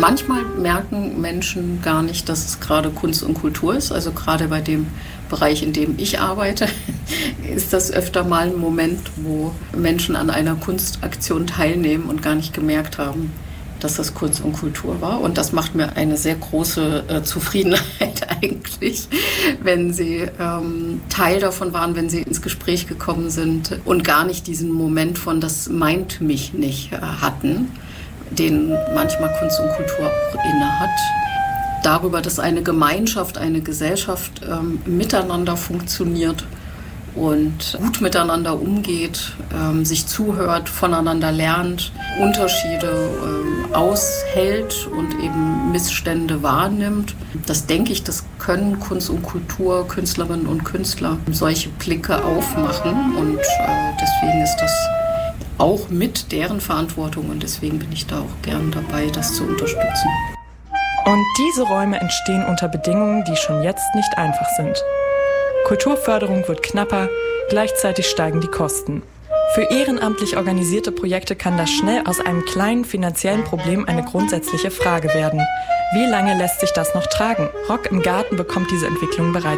Manchmal merken Menschen gar nicht, dass es gerade Kunst und Kultur ist. Also gerade bei dem Bereich, in dem ich arbeite, ist das öfter mal ein Moment, wo Menschen an einer Kunstaktion teilnehmen und gar nicht gemerkt haben, dass das Kunst und Kultur war. Und das macht mir eine sehr große Zufriedenheit eigentlich, wenn sie Teil davon waren, wenn sie ins Gespräch gekommen sind und gar nicht diesen Moment von das meint mich nicht hatten, den manchmal Kunst und Kultur auch inne hat. Darüber, dass eine Gemeinschaft, eine Gesellschaft miteinander funktioniert und gut miteinander umgeht, sich zuhört, voneinander lernt, Unterschiede aushält und eben Missstände wahrnimmt. Das denke ich, das können Kunst und Kultur, Künstlerinnen und Künstler solche Blicke aufmachen und deswegen ist das auch mit deren Verantwortung und deswegen bin ich da auch gern dabei, das zu unterstützen. Und diese Räume entstehen unter Bedingungen, die schon jetzt nicht einfach sind. Kulturförderung wird knapper, gleichzeitig steigen die Kosten. Für ehrenamtlich organisierte Projekte kann das schnell aus einem kleinen finanziellen Problem eine grundsätzliche Frage werden. Wie lange lässt sich das noch tragen? Rock im Garten bekommt diese Entwicklung bereits